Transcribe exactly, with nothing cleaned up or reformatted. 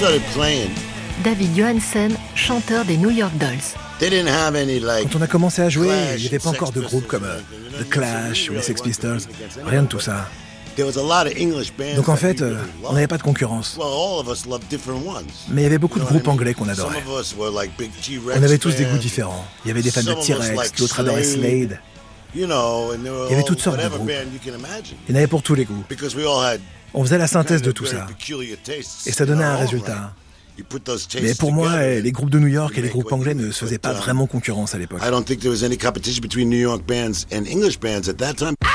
David Johansen, chanteur des New York Dolls. Quand on a commencé à jouer, il n'y avait pas encore de groupes comme euh, The Clash ou les Sex Pistols. Rien de tout ça. Donc en fait, euh, on n'avait pas de concurrence. Mais il y avait beaucoup de groupes anglais qu'on adorait. On avait tous des goûts différents. Il y avait des fans de T-Rex, d'autres adoraient Slade. Il y avait toutes sortes de groupes. Il y en avait pour tous les goûts. On faisait la synthèse de tout ça. Et ça donnait un résultat. Mais pour moi, les groupes de New York et les groupes anglais ne se faisaient pas vraiment concurrence à l'époque.